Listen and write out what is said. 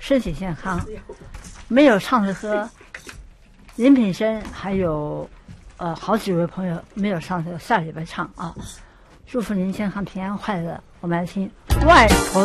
身体健康。没有唱的歌，林品生还有好几位朋友没有唱的，下礼拜唱啊！祝福您健康平安快乐。我们来听外婆。